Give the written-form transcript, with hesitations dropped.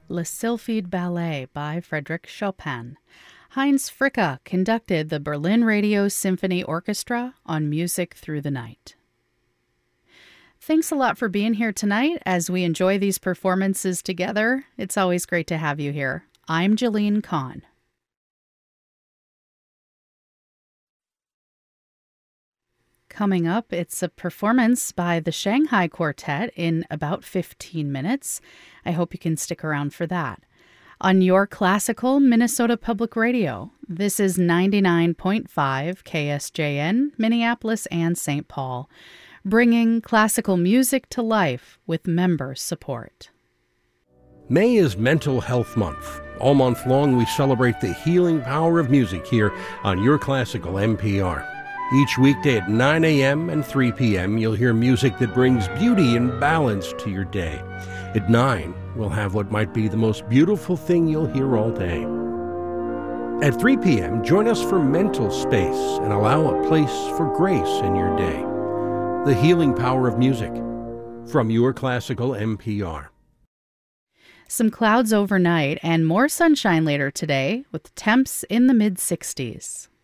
Le Sylphide Ballet by Frédéric Chopin. Heinz Fricka conducted the Berlin Radio Symphony Orchestra on Music Through the Night. Thanks a lot for being here tonight as we enjoy these performances together. It's always great to have you here. I'm Jalene Kahn. Coming up, it's a performance by the Shanghai Quartet in about 15 minutes. I hope you can stick around for that. On your classical Minnesota Public Radio, this is 99.5 KSJN, Minneapolis and St. Paul, bringing classical music to life with member support. May is Mental Health Month. All month long, we celebrate the healing power of music here on Your Classical NPR. Each weekday at 9 a.m. and 3 p.m., you'll hear music that brings beauty and balance to your day. At 9, we'll have what might be the most beautiful thing you'll hear all day. At 3 p.m., join us for Mental Space and allow a place for grace in your day. The healing power of music from Your Classical NPR. Some clouds overnight and more sunshine later today with temps in the mid-60s.